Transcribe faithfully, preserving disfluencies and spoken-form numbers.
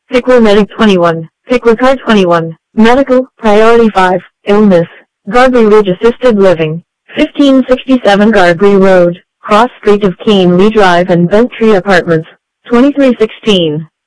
Pickler Medic twenty-one, Pickler Car twenty-one, Medical, Priority five, Illness, Garbry Ridge Assisted Living, fifteen sixty-seven Garbry Road, Cross Street of Keenly Drive and Bent Tree Apartments, twenty-three sixteen.